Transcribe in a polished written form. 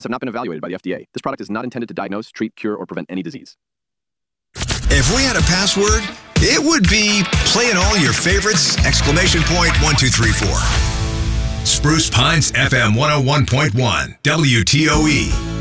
have not been evaluated by the FDA. This product is not intended to diagnose, treat, cure, or prevent any disease. If we had a password, it would be playing all your favorites, ! 1234. Spruce Pines FM 101.1, WTOE.